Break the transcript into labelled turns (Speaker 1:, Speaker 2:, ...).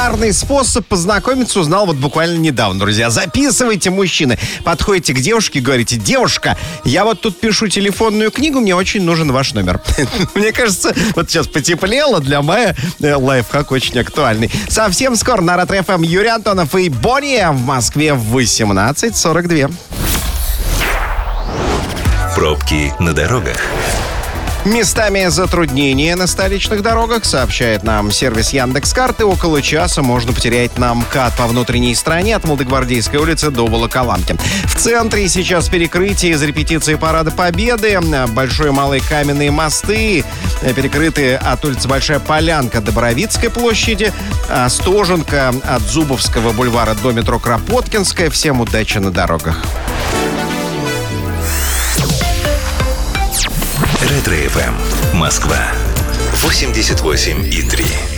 Speaker 1: популярный способ познакомиться узнал вот буквально недавно, друзья. Записывайте, мужчины. Подходите к девушке и говорите: девушка, я вот тут пишу телефонную книгу, мне очень нужен ваш номер. Мне кажется, вот сейчас потеплело, для мая лайфхак очень актуальный. Совсем скоро на Ретро-ФМ Юрий Антонов и Бонни в Москве в 18:42.
Speaker 2: Пробки на дорогах.
Speaker 1: Местами затруднения на столичных дорогах, сообщает нам сервис Яндекс.Карты. Около часа можно потерять на МКАД по внутренней стороне от Молодогвардейской улицы до Волоколамки. В центре сейчас перекрытие из репетиции Парада Победы. Большой и малый каменные мосты перекрыты от улицы Большая Полянка до Боровицкой площади. Остоженка от Зубовского бульвара до метро Кропоткинская. Всем удачи на дорогах.
Speaker 2: Ретро-ФМ. Москва. 88,3.